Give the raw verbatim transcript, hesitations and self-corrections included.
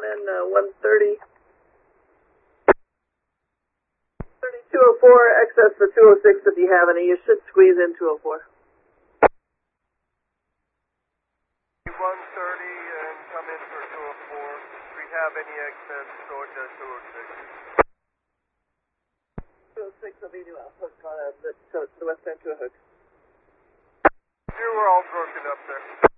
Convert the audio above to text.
then uh, one thirty. two oh four, excess the two oh six if you have any. You should squeeze in two oh four. one thirty and come in for two oh four. If we have any excess, throw it to two oh six. two oh six will be new hook on uh, the, to the west end to a hook. You were all broken up there.